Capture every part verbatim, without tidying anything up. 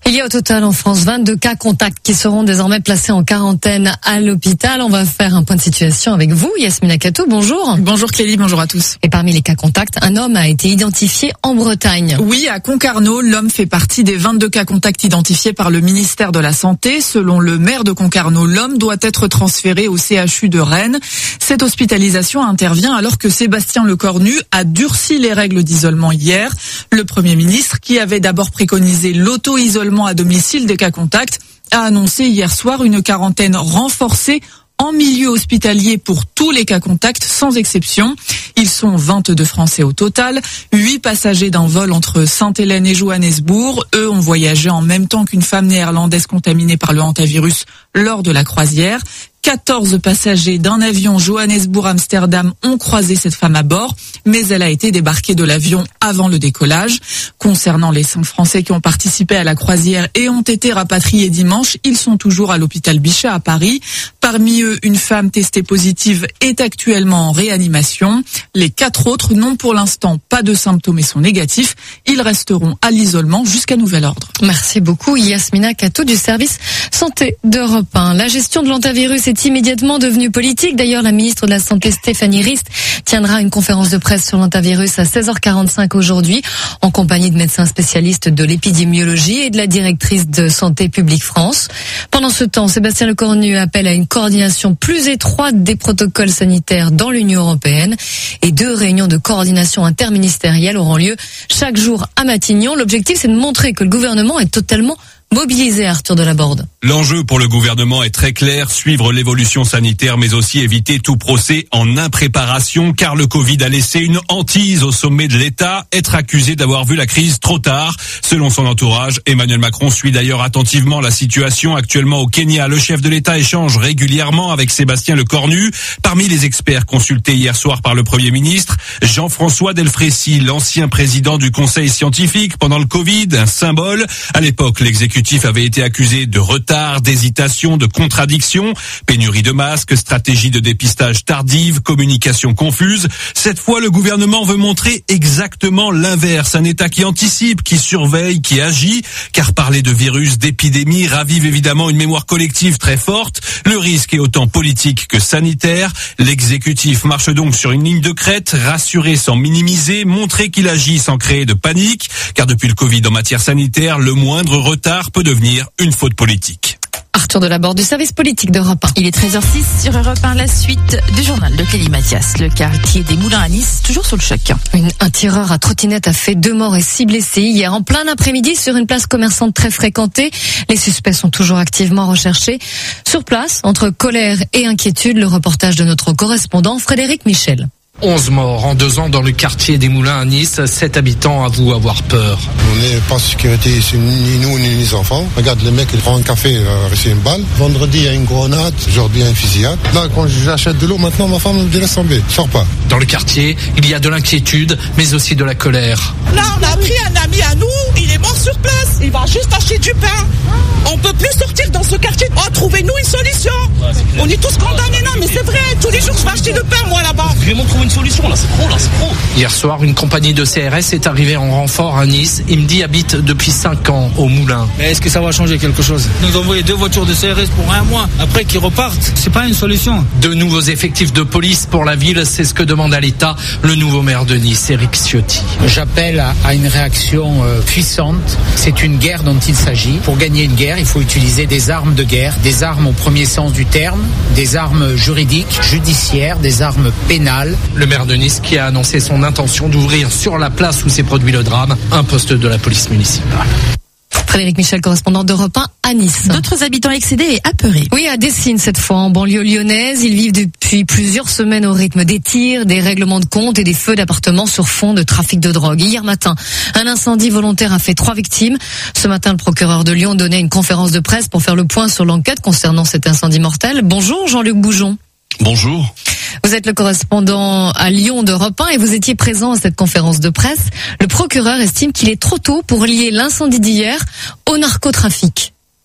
Il y a au total en France vingt-deux cas contacts qui seront désormais placés en quarantaine à l'hôpital. On va faire un point de situation avec vous, Yasmina Katou. Bonjour. Bonjour Clélie, bonjour à tous. Et parmi les cas contacts, un homme a été identifié en Bretagne. Oui, à Concarneau, l'homme fait partie des vingt-deux cas contacts identifiés par le ministère de la Santé. Selon le maire de Concarneau, l'homme doit être transféré au C H U de Rennes. Cette hospitalisation intervient alors que Sébastien Lecornu a durci les règles d'isolement hier. Le Premier ministre, qui avait d'abord préconisé l'auto-isolement à domicile des cas contacts, a annoncé hier soir une quarantaine renforcée en milieu hospitalier pour tous les cas contacts sans exception. Ils sont vingt-deux Français au total, huit passagers d'un vol entre Sainte-Hélène et Johannesburg. Eux ont voyagé en même temps qu'une femme néerlandaise contaminée par le hantavirus lors de la croisière. quatorze passagers d'un avion Johannesburg-Amsterdam ont croisé cette femme à bord, mais elle a été débarquée de l'avion avant le décollage. Concernant les cinq Français qui ont participé à la croisière et ont été rapatriés dimanche, ils sont toujours à l'hôpital Bichat à Paris. Parmi eux, une femme testée positive est actuellement en réanimation. Les quatre autres n'ont pour l'instant pas de symptômes et sont négatifs. Ils resteront à l'isolement jusqu'à nouvel ordre. Merci beaucoup Yasmina Katou du service santé d'Europe un. La gestion de l'hantavirus est immédiatement devenue politique. D'ailleurs, la ministre de la Santé Stéphanie Rist tiendra une conférence de presse sur l'hantavirus à seize heures quarante-cinq aujourd'hui, en compagnie de médecins spécialistes de l'épidémiologie et de la directrice de Santé publique France. Pendant ce temps, Sébastien Lecornu appelle à une coordination plus étroite des protocoles sanitaires dans l'Union européenne et deux réunions de coordination interministérielle auront lieu chaque jour à Matignon. L'objectif, c'est de montrer que le gouvernement est totalement mobilisé, Arthur Delaborde. L'enjeu pour le gouvernement est très clair, suivre l'évolution sanitaire mais aussi éviter tout procès en impréparation car le Covid a laissé une hantise au sommet de l'État, être accusé d'avoir vu la crise trop tard. Selon son entourage, Emmanuel Macron suit d'ailleurs attentivement la situation actuellement au Kenya. Le chef de l'État échange régulièrement avec Sébastien Lecornu. Parmi les experts consultés hier soir par le Premier ministre, Jean-François Delfrécy, l'ancien président du Conseil scientifique pendant le Covid, un symbole. À l'époque, l'exécutif avait été accusé de retard, d'hésitation, de contradiction, pénurie de masques, stratégie de dépistage tardive, communication confuse. Cette fois, le gouvernement veut montrer exactement l'inverse. Un État qui anticipe, qui surveille, qui agit. Car parler de virus, d'épidémie ravive évidemment une mémoire collective très forte. Le risque est autant politique que sanitaire. L'exécutif marche donc sur une ligne de crête, rassurer sans minimiser, montrer qu'il agit sans créer de panique. Car depuis le Covid en matière sanitaire, le moindre retard peut devenir une faute politique. Arthur Delaborde du service politique d'Europe un. Il est treize heures six sur Europe un, la suite du journal de Clélie Mathias. Le quartier des Moulins à Nice, toujours sous le choc. Une, un tireur à trottinette a fait deux morts et six blessés hier en plein après-midi sur une place commerçante très fréquentée. Les suspects sont toujours activement recherchés. Sur place, entre colère et inquiétude, le reportage de notre correspondant Frédéric Michel. onze morts en deux ans dans le quartier des Moulins à Nice. sept habitants avouent avoir peur. On n'est pas en sécurité ici, ni nous ni les enfants. Regarde, le mec il prend un café, il a reçu une balle. Vendredi, il y a une grenade. Aujourd'hui, il y a une fusillade. Là, quand j'achète de l'eau, maintenant, ma femme me dit laisse tomber, sors pas. Dans le quartier, il y a de l'inquiétude, mais aussi de la colère. Là, on a pris un ami à nous, il est mort sur place. Il va juste acheter du pain. On peut plus sortir dans ce quartier. Oh, trouvez-nous une solution. Ouais, on est tous condamnés là, mais c'est vrai. Tous les jours, je vais acheter du pain, moi, là-bas. Vraiment trouver une solution, là, c'est trop, là, c'est trop. Hier soir, une compagnie de C R S est arrivée en renfort à Nice. Imdi habite depuis cinq ans au Moulin. Mais est-ce que ça va changer quelque chose? Nous avons envoyé deux voitures de C R S pour un mois. Après qu'ils repartent, c'est pas une solution. De nouveaux effectifs de police pour la ville, c'est ce que demande à l'État le nouveau maire de Nice, Éric Ciotti. J'appelle à une réaction puissante. C'est une guerre dont il s'agit. Pour gagner une guerre, il faut utiliser des armes de guerre, des armes au premier sens du terme, des armes juridiques, judiciaires, des armes pénales. Le maire de Nice qui a annoncé son intention d'ouvrir sur la place où s'est produit le drame un poste de la police municipale. Frédéric Michel, correspondant d'Europe un à Nice. D'autres habitants excédés et apeurés. Oui, à Dessines cette fois, en banlieue lyonnaise. Ils vivent depuis plusieurs semaines au rythme des tirs, des règlements de compte et des feux d'appartements sur fond de trafic de drogue. Hier matin, un incendie volontaire a fait trois victimes. Ce matin, le procureur de Lyon donnait une conférence de presse pour faire le point sur l'enquête concernant cet incendie mortel. Bonjour Jean-Luc Boujon. Bonjour. Vous êtes le correspondant à Lyon d'Europe un et vous étiez présent à cette conférence de presse. Le procureur estime qu'il est trop tôt pour lier l'incendie d'hier au narcotrafic.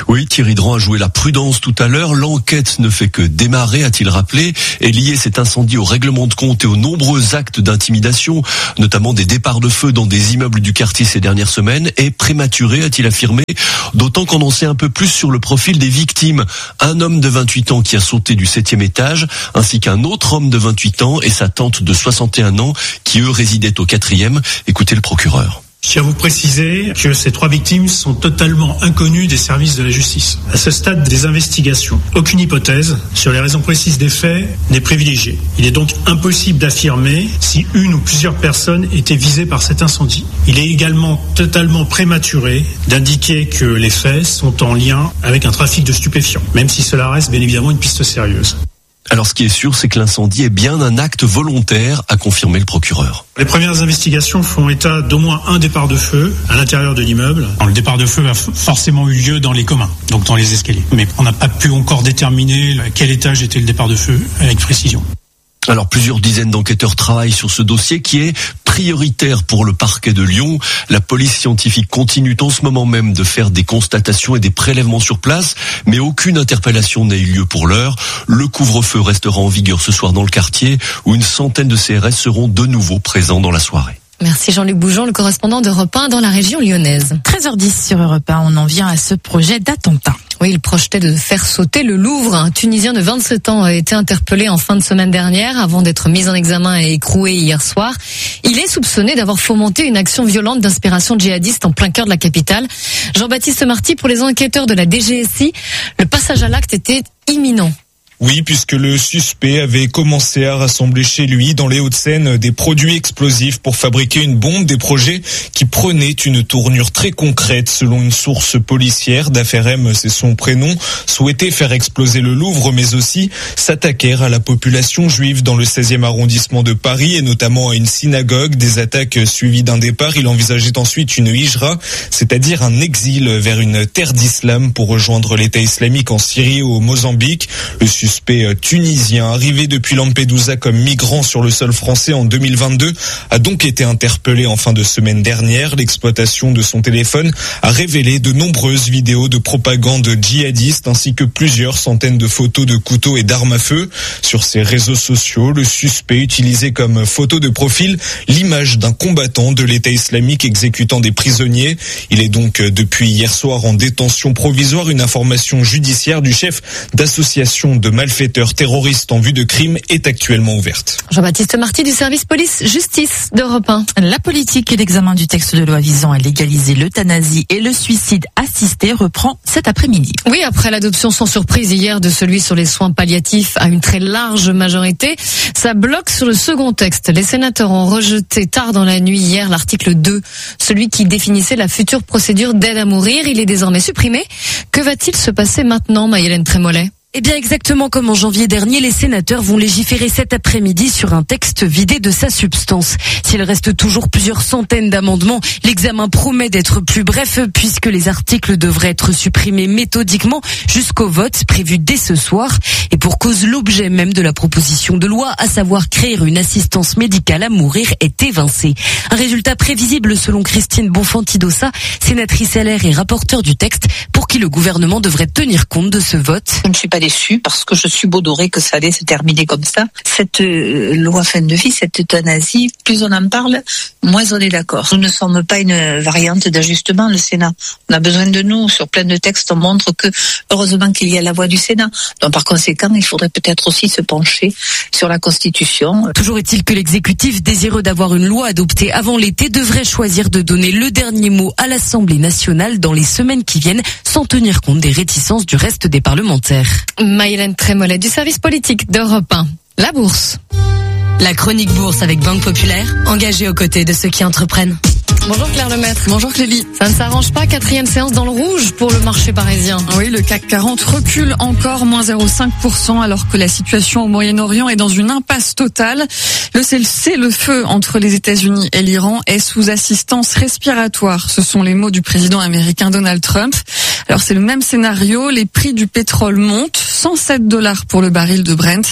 Oui, Thierry Dran a joué la prudence tout à l'heure. L'enquête ne fait que démarrer, a-t-il rappelé, et lier cet incendie au règlement de compte et aux nombreux actes d'intimidation, notamment des départs de feu dans des immeubles du quartier ces dernières semaines, est prématuré, a-t-il affirmé, d'autant qu'on en sait un peu plus sur le profil des victimes. Un homme de vingt-huit ans qui a sauté du septième étage, ainsi qu'un autre homme de vingt-huit ans et sa tante de soixante et un ans qui, eux, résidaient au quatrième. Écoutez le procureur. Je tiens à vous préciser que ces trois victimes sont totalement inconnues des services de la justice. À ce stade des investigations, aucune hypothèse sur les raisons précises des faits n'est privilégiée. Il est donc impossible d'affirmer si une ou plusieurs personnes étaient visées par cet incendie. Il est également totalement prématuré d'indiquer que les faits sont en lien avec un trafic de stupéfiants, même si cela reste bien évidemment une piste sérieuse. Alors ce qui est sûr, c'est que l'incendie est bien un acte volontaire, a confirmé le procureur. Les premières investigations font état d'au moins un départ de feu à l'intérieur de l'immeuble. Le départ de feu a forcément eu lieu dans les communs, donc dans les escaliers. Mais on n'a pas pu encore déterminer à quel étage était le départ de feu avec précision. Alors plusieurs dizaines d'enquêteurs travaillent sur ce dossier qui est prioritaire pour le parquet de Lyon. La police scientifique continue en ce moment même de faire des constatations et des prélèvements sur place, mais aucune interpellation n'a eu lieu pour l'heure. Le couvre-feu restera en vigueur ce soir dans le quartier où une centaine de C R S seront de nouveau présents dans la soirée. Merci Jean-Luc Bougeon, le correspondant d'Europe un dans la région lyonnaise. treize heures dix sur Europe un, on en vient à ce projet d'attentat. Oui, il projetait de faire sauter le Louvre. Un Tunisien de vingt-sept ans a été interpellé en fin de semaine dernière avant d'être mis en examen et écroué hier soir. Il est soupçonné d'avoir fomenté une action violente d'inspiration djihadiste en plein cœur de la capitale. Jean-Baptiste Marty, pour les enquêteurs de la D G S I, le passage à l'acte était imminent. Oui, puisque le suspect avait commencé à rassembler chez lui, dans les Hauts-de-Seine, des produits explosifs pour fabriquer une bombe, des projets qui prenaient une tournure très concrète. Selon une source policière, d'Affaires M, c'est son prénom, souhaitait faire exploser le Louvre, mais aussi s'attaquer à la population juive dans le seizième arrondissement de Paris, et notamment à une synagogue. Des attaques suivies d'un départ. Il envisageait ensuite une hijra, c'est-à-dire un exil vers une terre d'islam pour rejoindre l'État islamique en Syrie ou au Mozambique. Le suspect tunisien, arrivé depuis Lampedusa comme migrant sur le sol français en deux mille vingt-deux, a donc été interpellé en fin de semaine dernière. L'exploitation de son téléphone a révélé de nombreuses vidéos de propagande djihadiste ainsi que plusieurs centaines de photos de couteaux et d'armes à feu. Sur ses réseaux sociaux, le suspect utilisait comme photo de profil l'image d'un combattant de l'État islamique exécutant des prisonniers. Il est donc depuis hier soir en détention provisoire. Une information judiciaire du chef d'association de malfaiteurs terroristes en vue de crimes est actuellement ouverte. Jean-Baptiste Marty du service police-justice d'Europe un. La politique et l'examen du texte de loi visant à légaliser l'euthanasie et le suicide assisté reprend cet après-midi. Oui, après l'adoption sans surprise hier de celui sur les soins palliatifs à une très large majorité, ça bloque sur le second texte. Les sénateurs ont rejeté tard dans la nuit hier l'article deux, celui qui définissait la future procédure d'aide à mourir. Il est désormais supprimé. Que va-t-il se passer maintenant, Maïlène Trémollet ? Eh bien, exactement comme en janvier dernier, les sénateurs vont légiférer cet après-midi sur un texte vidé de sa substance. S'il reste toujours plusieurs centaines d'amendements, l'examen promet d'être plus bref puisque les articles devraient être supprimés méthodiquement jusqu'au vote prévu dès ce soir. Et pour cause, l'objet même de la proposition de loi, à savoir créer une assistance médicale à mourir, est évincé. Un résultat prévisible selon Christine Bonfanti-Dossat, sénatrice L R et rapporteure du texte, pour qui le gouvernement devrait tenir compte de ce vote. Je ne suis pas déçue parce que je suis subodorée que ça allait se terminer comme ça. Cette euh, loi fin de vie, cette euthanasie, plus on en parle, moins on est d'accord. Nous ne sommes pas une variante d'ajustement, le Sénat. On a besoin de nous. Sur plein de textes, on montre que, heureusement qu'il y a la voix du Sénat. Donc par conséquent, il faudrait peut-être aussi se pencher sur la Constitution. Toujours est-il que l'exécutif, désireux d'avoir une loi adoptée avant l'été, devrait choisir de donner le dernier mot à l'Assemblée nationale dans les semaines qui viennent, sans tenir compte des réticences du reste des parlementaires. Maïlène Trémollet du service politique d'Europe un. La bourse. La chronique bourse avec Banque Populaire, engagée aux côtés de ceux qui entreprennent. Bonjour Claire Lemaître. Bonjour Clélie. Ça ne s'arrange pas, quatrième séance dans le rouge pour le marché parisien. Oui, le C A C quarante recule encore, moins zéro virgule cinq pour cent, alors que la situation au Moyen-Orient est dans une impasse totale. Le cessez-le-feu entre les États-Unis et l'Iran est sous assistance respiratoire. Ce sont les mots du président américain Donald Trump. Alors c'est le même scénario, les prix du pétrole montent, cent sept dollars pour le baril de Brent.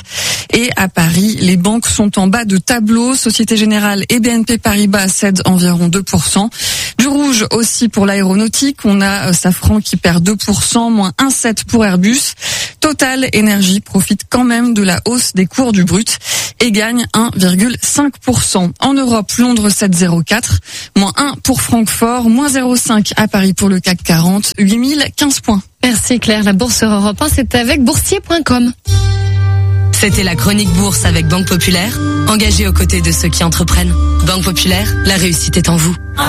Et à Paris, les banques sont en bas de tableau. Société Générale et B N P Paribas cèdent environ deux pour cent. Du rouge aussi pour l'aéronautique. On a Safran qui perd deux pour cent, moins un virgule sept pour Airbus. Total Énergie profite quand même de la hausse des cours du brut et gagne un virgule cinq pour cent. En Europe, Londres sept virgule zéro quatre, moins un pour Francfort, moins zéro virgule cinq à Paris pour le C A C quarante, huit mille quinze points. Merci Claire, la Bourse sur Europe un, c'est avec boursier point com. C'était la chronique bourse avec Banque Populaire, engagée aux côtés de ceux qui entreprennent. Banque Populaire, la réussite est en vous.